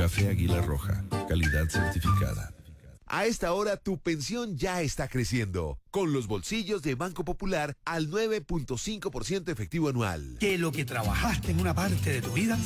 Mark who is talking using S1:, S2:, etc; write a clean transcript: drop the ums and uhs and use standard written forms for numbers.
S1: Café Águila Roja, calidad certificada.
S2: A esta hora tu pensión ya está creciendo, con los bolsillos de Banco Popular al 9.5% efectivo anual.
S3: Que lo que trabajaste en una parte de tu vida